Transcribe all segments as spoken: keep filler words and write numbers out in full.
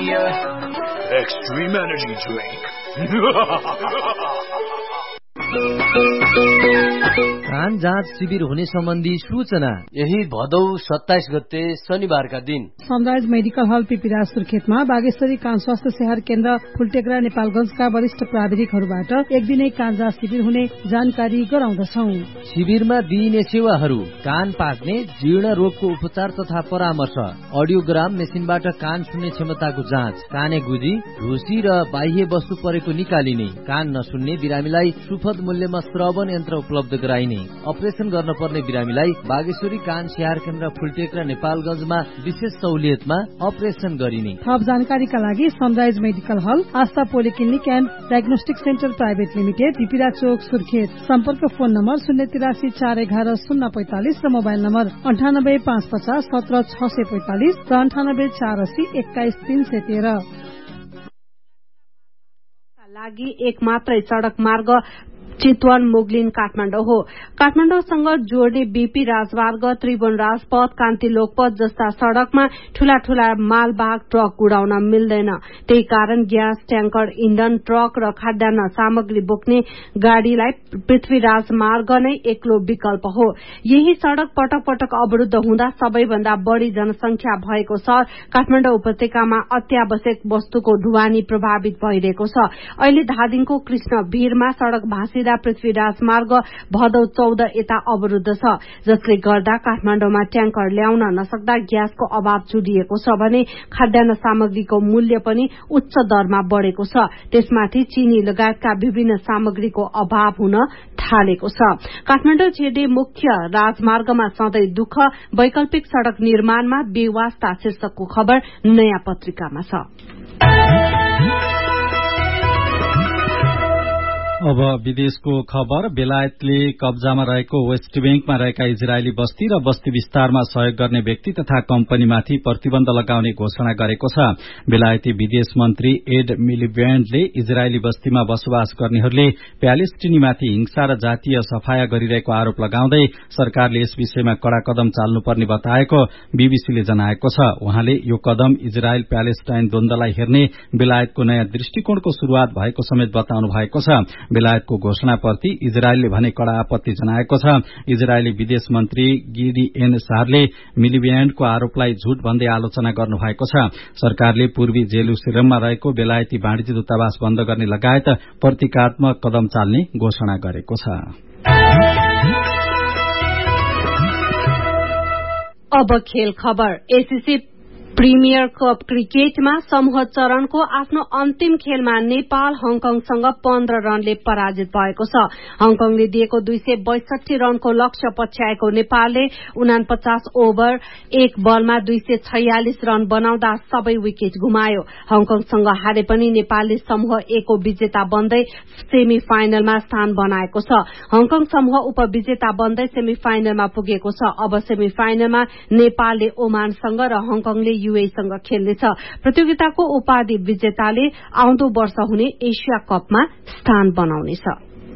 Extreme Energy Drink. कान जाँच शिविर हुने सम्बन्धी सूचना यही भदौ सत्ताइस गते शनिबारका दिन सनराइज मेडिकल हल पिपिराज सुर्खेतमा बागेश्वरी कान स्वास्थ्य सेवा केन्द्र फुलटेक्रा नेपालगंजका वरिष्ठ प्राविधिकहरूबाट एक दिनै कान जाँच शिविर हुने जानकारी गराउँदछौ। शिविरमा दिइने सेवाहरू कान पाक्ने, जीर्ण रोगको उपचार तथा परामर्श, अडियोग्राम मेसिनबाट कान सुन्ने क्षमताको जाँच, काने गुजी, ढुसी र बाह्य वस्तु परेको निकालिने, कान नसुन्ने बिरामीलाई सुपथ मूल्यमा श्रवण यन्त्र उपलब्ध गराइने, अपरेशन गर्न पर्ने बिरामीलाई बागेश्वरी कान स्याहार केन्द्र फुलटेक्रा नेपालगंजमा विशेष सहुलियतमा अपरेशन गरिने। थप जानकारीका लागि sunrise medical hall, Astha polyclinic and diagnostic centre private limited, पिपिरा चोक, सुर्खेत। सम्पर्क फोन नम्बर शून्य तिरासी चार एघार शून्य पैंतालिस र मोबाइल नम्बर अन्ठानब्बे पाँच पचास सत्र छ सय पैंतालिस र अन्ठानब्बे चार अस्सी एक्काइस तीन सय तेह्र। लागि एक मात्रै सड़क मार्ग चितवन मुगलिन काठमाडौँ हो। काठमाडौँसँग जोड्ने बीपी राजमार्ग, त्रिभुवन राजपथ, कान्ति लोकपथ जस्ता सड़कमा ठूला ठूला मालवाहक ट्रक उडाउन मिल्दैन। त्यही कारण ग्यास ट्याङ्कर, इन्धन ट्रक र खाद्यान्न सामग्री बोक्ने गाड़ीलाई पृथ्वी राजमार्ग नै एक्लो विकल्प हो। यही सड़क पटक पटक अवरुद्ध हुँदा सबैभन्दा बढ़ी जनसंख्या भएको शहर काठमाडौँ उपत्यकामा अत्यावश्यक वस्तुको ढुवानी प्रभावित भइरहेको छ। अहिले धादिङको कृष्ण भीरमा सड़क भाँसी पृथ्वी राजमार्ग भदौ चौध यता अवरुद्ध छ, जसले गर्दा काठमाडौँमा ट्याङ्कर ल्याउन नसक्दा ग्यासको अभाव चुडिएको छ भने खाद्यान्न सामग्रीको मूल्य पनि उच्च दरमा बढ़ेको छ। त्यसमाथि चीनी लगायतका विभिन्न सामग्रीको अभाव हुन थालेको छ। काठमाडौँ छिर्ने मुख्य राजमार्गमा सधैँ दुःख, वैकल्पिक सड़क निर्माणमा बेवास्ता शीर्षकको खबर नयाँ पत्रिकामा छ। अब विदेशको खबर। बेलायतले कब्जामा रहेको वेस्ट बैंकमा रहेका इजरायली बस्ती र बस्ती विस्तारमा सहयोग गर्ने व्यक्ति तथा कम्पनीमाथि प्रतिबन्ध लगाउने घोषणा गरेको छ। बेलायती विदेश मन्त्री एड मिलिब्यान्डले इजरायली बस्तीमा बसोबास गर्नेहरूले प्यालेस्टिनीमाथि हिंसा र जातीय सफाया गरिरहेको आरोप लगाउँदै सरकारले यस विषयमा कड़ा कदम चाल्नुपर्ने बताएको बीबीसीले जनाएको छ। उहाँले यो कदम इजरायल प्यालेस्टाइन द्वन्द्वलाई हेर्ने बेलायतको नयाँ दृष्टिकोणको शुरूआत भएको समेत बताउनु भएको छ। बेलायतको घोषणाप्रति इजरायलले भने कड़ा आपत्ति जनाएको छ। इजरायली विदेश मन्त्री गिडिएन सारले मिलिब्यान्डको आरोपलाई झूट भन्दै आलोचना गर्नुभएको छ। सरकारले पूर्वी जेरुसलेममा रहेको बेलायती वाणिज्य दूतावास बन्द गर्ने लगायत प्रतीकात्मक कदम चाल्ने घोषणा गरेको छ। अब खेल खबर। एसीसी प्रिमियर कप क्रिकेटमा समूह चरणको आफ्नो अन्तिम खेलमा नेपाल हङकङसँग पन्ध्र रनले पराजित भएको छ। हङकङले दिएको दुई सय बैसठी रनको लक्ष्य पछ्याएको नेपालले उनापचास ओभर एक बलमा दुई सय छयालिस रन बनाउँदा सबै विकेट गुमायो। हङकङसँग हारे पनि नेपालले समूह एकको विजेता बन्दै सेमी फाइनलमा स्थान बनाएको छ। हङकङ समूह उपविजेता बन्दै सेमी फाइनलमा पुगेको छ। अब सेमी फाइनलमा नेपालले ओमानसँग र हङकङले यूएईसँग खेल्नेछ। प्रतियोगिताको उपाधि विजेताले आउँदो वर्ष हुने एशिया कपमा स्थान बनाउनेछ।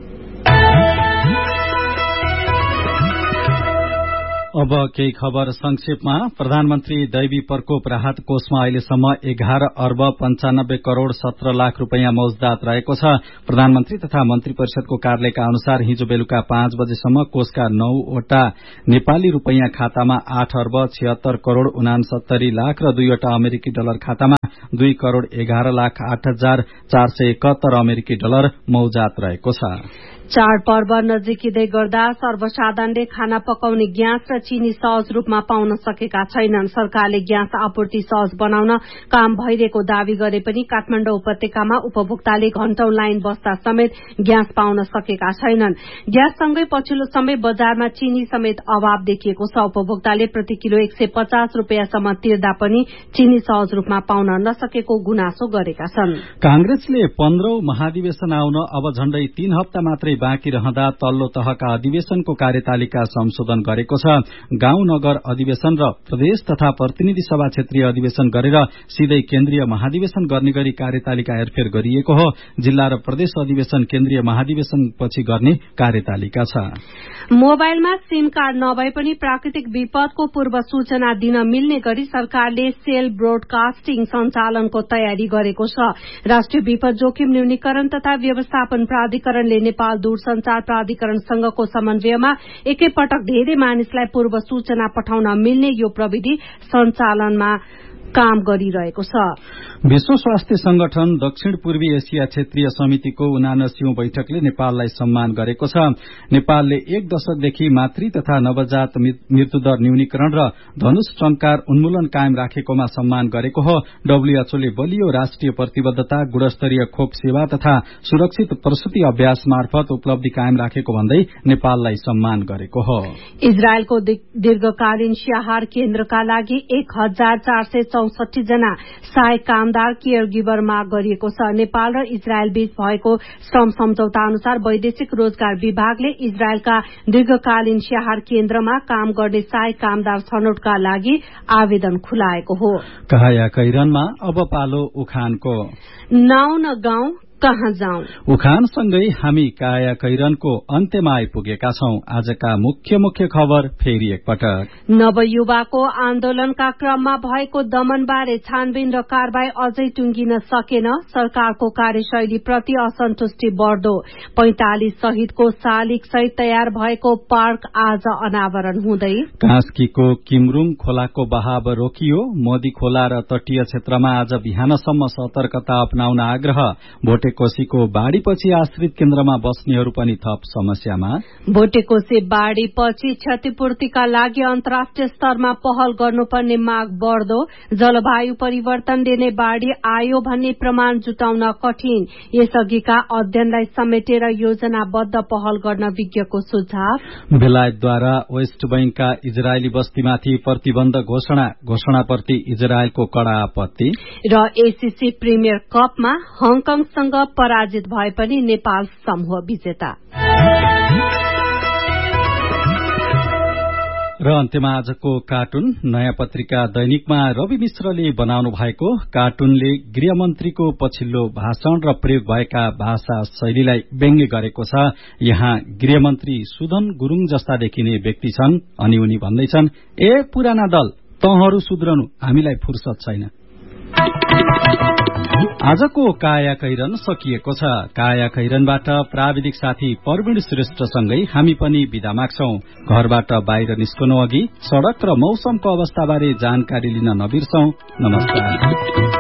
अब केही खबर संक्षेपमा। प्रधानमन्त्री दैवी प्रकोप राहत कोषमा अहिलेसम्म एघार अर्ब पञ्चानब्बे करोड़ सत्र लाख रूपियाँ मौजदात रहेको छ। प्रधानमन्त्री तथा मन्त्री परिषदको कार्यालयका अनुसार हिजो बेलुका पाँच बजेसम्म कोषका नौवटा नेपाली रूपियाँ खातामा आठ अर्ब छिहत्तर करोड़ उनासत्तरी लाख र दुईवटा अमेरिकी डलर खातामा दुई करोड़ एघार लाख आठ हजार चार सय एकहत्तर अमेरिकी डलर मौजात रहेको छ। चाडपर्व नजिकिँदै गर्दा सर्वसाधारणले खाना पकाउने ग्यास र चिनी सहज रूपमा पाउन सकेका छैनन्। सरकारले ग्यास आपूर्ति सहज बनाउन काम भइरहेको दावी गरे पनि काठमाडौँ उपत्यकामा उपभोक्ताले घण्टौं लाइन बस्दा समेत ग्यास पाउन सकेका छैनन्। ग्याससँगै पछिल्लो समय बजारमा चिनी समेत अभाव देखिएको छ। उपभोक्ताले प्रति किलो एक सय पचास रूपियाँसम्म तिर्दा पनि चिनी सहज रूपमा पाउन नसकेको गुनासो गरेका छन्। कांग्रेसले पन्ध्रौं महाधिवेशन आउन अब झण्डै तीन हप्ता मात्रै बाँकी रहँदा तल्लो तहका अधिवेशनको कार्यतालिका संशोधन गरेको छ। गाउँ नगर अधिवेशन र प्रदेश तथा प्रतिनिधि सभा क्षेत्रीय अधिवेशन गरेर सिधै केन्द्रीय महाधिवेशन गर्ने गरी कार्यतालिका हेरफेर गरिएको हो। जिल्ला र प्रदेश अधिवेशन केन्द्रीय महाधिवेशन पछि गर्ने कार्यतालिका छ। मोबाइलमा सिम कार्ड नभए पनि प्राकृतिक विपदको पूर्व सूचना दिन मिल्ने गरी सरकारले सेल ब्रोडकास्टिङ सञ्चालनको तयारी गरेको छ। राष्ट्रिय विपद जोखिम न्यूनीकरण तथा व्यवस्थापन प्राधिकरणले नेपाल दूरसञ्चार प्राधिकरणसँगको समन्वयमा एकैपटक धेरै मानिसलाई पूर्व सूचना पठाउन मिल्ने यो प्रविधि सञ्चालनमा काम गरिरहेको छ। विश्व स्वास्थ्य संगठन दक्षिण पूर्वी एसिया क्षेत्रीय समितिको उनासीऔं बैठकले नेपाललाई सम्मान गरेको छ। नेपालले एक दशकदेखि मातृ तथा नवजात मृत्युदर न्यूनीकरण र धनुष टंकार उन्मूलन कायम राखेकोमा सम्मान गरेको हो। डब्ल्यूएचओले बलियो राष्ट्रिय प्रतिबद्धता, गुणस्तरीय खोप सेवा तथा सुरक्षित प्रसूति अभ्यास मार्फत उपलब्धि कायम राखेको भन्दै नेपाललाई सम्मान गरेको हो। इजरायलको दीर्घकालीन स्याहार केन्द्रका लागि एक हजार चार सय चौसठी जना सहायक कामदार केयर गिभर माग गरिएको छ। नेपाल र इजरायल बीच भएको श्रम सम्झौता अनुसार वैदेशिक रोजगार विभागले इजरायलका दीर्घकालीन स्याहार केन्द्रमा काम गर्ने सहायक कामदार छनौटका लागि आवेदन खुलाएको हो। काया कैरनमा अब पालो उखानको। नाउ न गाउँ कहाँ जाउँ। उखानसँगै हामी काया कैरनको अन्त्यमा आइपुगेका छौं। आजका मुख्य मुख्य खबर फेरि एकपटक। नवयुवाको आन्दोलनका क्रममा भएको दमनबारे छानबिन र कारबाही अझै टुंगिन सकेन। सरकारको कार्यशैली प्रति असन्तुष्टि बढ्दो। पैंतालिस शहीदको शालिग सहित तयार भएको पार्क आज अनावरण हुँदै। कास्कीको किमरुङ खोलाको बहाव रोकियो। मोदी खोला र तटीय क्षेत्रमा आज बिहानसम्म सतर्कता अपनाउन आग्रह। भोटेकोशीको बाढ़ीपछि आश्रित केन्द्रमा बस्नेहरू पनि थप समस्यामा। भोटेकोशी बाढ़ीपछि क्षतिपूर्तिका लागि अन्तर्राष्ट्रिय स्तरमा पहल गर्नुपर्ने माग बढ्दो। जलवायु परिवर्तनले नै बाढ़ी आयो भन्ने प्रमाण जुटाउन कठिन। यसअघिका अध्ययनलाई समेटेर योजनाबद्ध पहल गर्न विज्ञको सुझाव। बेलायतद्वारा वेस्ट बैंकका इजरायली बस्तीमाथि प्रतिबन्ध घोषणा। घोषणाप्रति इजरायलको कड़ा आपत्ति। र एसीसी प्रिमियर कपमा हङकङसँग पराजित भए पनि नेपाल समूह विजेता। र अन्त्यमा आजको कार्टुन। नयाँ पत्रिका दैनिकमा रवि मिश्रले बनाउनु भएको कार्टुनले गृहमन्त्रीको पछिल्लो भाषण र प्रयोग भएका भाषा शैलीलाई व्यङ्ग्य गरेको छ। यहाँ गृहमन्त्री सुदन गुरूङ जस्ता देखिने व्यक्ति छन् अनि उनी भन्दैछन्, ए पुराना दल, तँहरू सुध्रनु हामीलाई फुर्सद छैन। आजको काया कैरन सकिएको छ। काया कैरनबाट प्राविधिक साथी प्रवीण श्रेष्ठसँगै हामी पनि बिदा माग्छौं। घरबाट बाहिर निस्कनु अघि सड़क र मौसमको अवस्थाबारे जानकारी लिन नबिर्सौं। नमस्कार।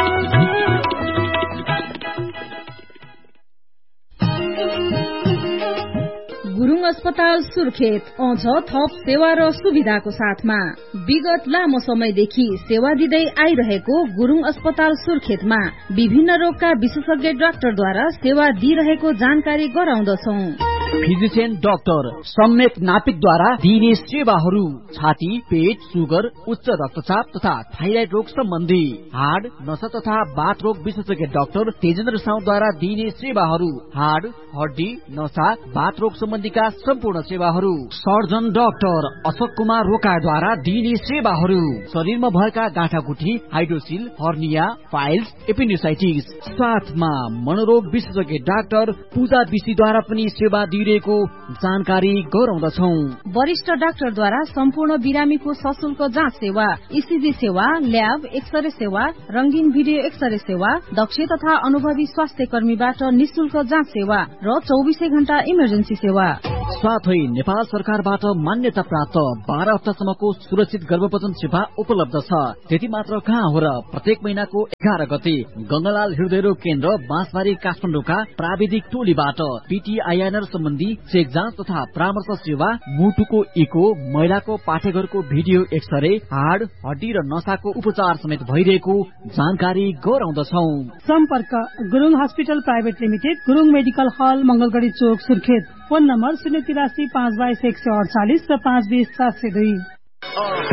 गुरूङ अस्पताल सुर्खेत आउँछ थप सेवा र सुविधाको साथमा। विगत लामो समयदेखि सेवा दिँदै आइरहेको गुरूङ अस्पताल सुर्खेतमा विभिन्न रोगका विशेषज्ञ डाक्टरद्वारा सेवा दिइरहेको जानकारी गराउँदछौं। फिजिशियन डाक्टर सम्मेत नापिकद्वारा दिइने सेवाहरू छाती, पेट, सुगर, उच्च रक्तचाप तथा थाइराइड रोग सम्बन्धी, हाड, नसा तथा बाथ रोग विशेषज्ञ डाक्टर तेजेन्द्र साउद्वारा दिइने सेवाहरू, हाड, हड्डी, नसा, बाथ रोग सम्बन्धीका सम्पूर्ण सेवाहरू, सर्जन डाक्टर अशोक कुमार रोकाद्वारा दिइने सेवाहरू, शरीरमा भएका गाँठागुठी, हाइड्रोसिल, हर्निया, फाइल्स, एपेन्डिसाइटिस, साथमा मनोरोग विशेषज्ञ डाक्टर पूजा विशीद्वारा पनि सेवा दिइरहेको जानकारी गराउँदछौ। वरिष्ठ डाक्टरद्वारा सम्पूर्ण बिरामीको सशुल्क जाँच सेवा, ईसीजी सेवा, ल्याब, एक्सरे सेवा, रंगीन भिडियो एक्सरे सेवा, दक्ष तथा अनुभवी स्वास्थ्य कर्मीबाट निशुल्क जाँच सेवा र चौबिसै घण्टा इमर्जेन्सी सेवा। साथै नेपाल सरकारबाट मान्यता प्राप्त बाह्र हप्तासम्मको सुरक्षित गर्भपतन सेवा उपलब्ध छ। त्यति मात्र कहाँ हो र, प्रत्येक महिनाको एघार गते गंगालाल हृदयरोग केन्द्र बाँसबारी काठमाडौँका प्राविधिक टोलीबाट पीटीआईएनआर सम्बन्धी चेक जाँच तथा परामर्श सेवा, मुटुको इको, महिलाको पाठेघरको भिडियो एक्सरे, हाड, हड्डी र नसाको उपचार समेत भइरहेको जानकारी गराउँदछौ। सम्पर्क Gurung hospital private limited, Gurung medical हल, मंगलगढ़ी चोक, सुर्खेत। फोन नम्बर शून्य तिरासी पाँच बाइस एक सय अडचालिस र पाँच बीस सात सय दुई।